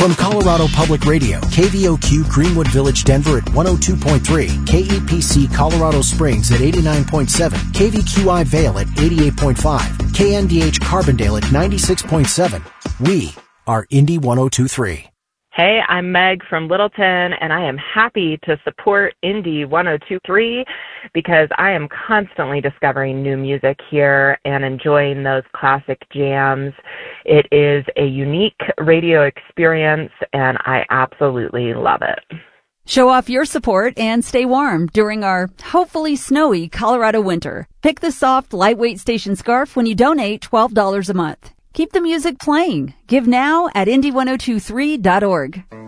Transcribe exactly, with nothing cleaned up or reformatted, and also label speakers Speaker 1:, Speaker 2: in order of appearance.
Speaker 1: From Colorado Public Radio, K V O Q Greenwood Village, Denver at one oh two point three, K E P C Colorado Springs at eighty-nine point seven, K V Q I Vail at eighty-eight point five, K N D H Carbondale at ninety-six point seven. We are Indy one oh two point three.
Speaker 2: Hey, I'm Meg from Littleton, and I am happy to support Indy one oh two point three because I am constantly discovering new music here and enjoying those classic jams. It is a unique radio experience, and I absolutely love it.
Speaker 3: Show off your support and stay warm during our hopefully snowy Colorado winter. Pick the soft, lightweight station scarf when you donate twelve dollars a month. Keep the music playing. Give now at indy ten twenty-three dot org.